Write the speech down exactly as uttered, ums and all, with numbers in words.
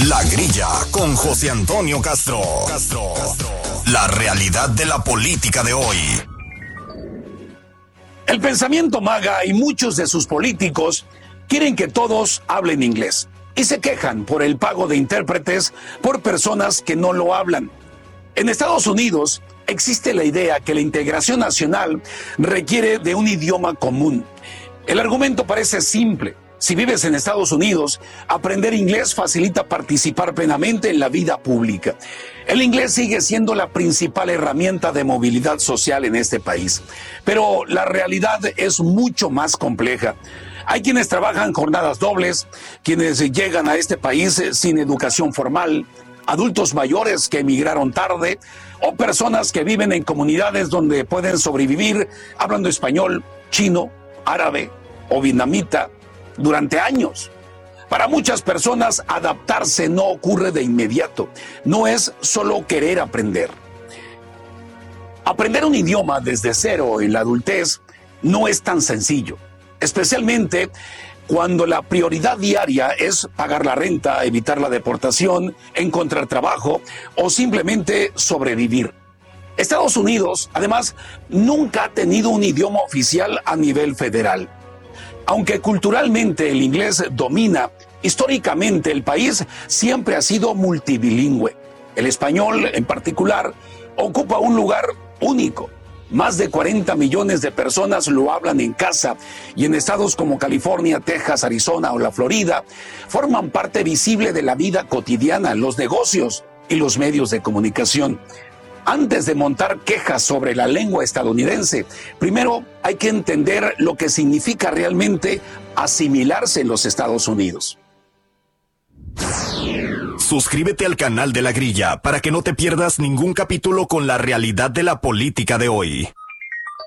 La Grilla con José Antonio Castro. Castro. La realidad de la política de hoy. El pensamiento MAGA y muchos de sus políticos quieren que todos hablen inglés y se quejan por el pago de intérpretes por personas que no lo hablan. En Estados Unidos existe la idea que la integración nacional requiere de un idioma común. El argumento parece simple. Si vives en Estados Unidos, aprender inglés facilita participar plenamente en la vida pública. El inglés sigue siendo la principal herramienta de movilidad social en este país, pero la realidad es mucho más compleja. Hay quienes trabajan jornadas dobles, quienes llegan a este país sin educación formal, adultos mayores que emigraron tarde o personas que viven en comunidades donde pueden sobrevivir hablando español, chino, árabe o vietnamita durante años. Para muchas personas, adaptarse no ocurre de inmediato. No es solo querer aprender. Aprender un idioma desde cero en la adultez no es tan sencillo, especialmente cuando la prioridad diaria es pagar la renta, evitar la deportación, encontrar trabajo o simplemente sobrevivir. Estados Unidos, además, nunca ha tenido un idioma oficial a nivel federal. Aunque culturalmente el inglés domina, históricamente el país siempre ha sido multilingüe. El español, en particular, ocupa un lugar único. Más de cuarenta millones de personas lo hablan en casa y en estados como California, Texas, Arizona o la Florida forman parte visible de la vida cotidiana, los negocios y los medios de comunicación. Antes de montar quejas sobre la lengua estadounidense, primero hay que entender lo que significa realmente asimilarse en los Estados Unidos. Suscríbete al canal de La Grilla para que no te pierdas ningún capítulo con la realidad de la política de hoy.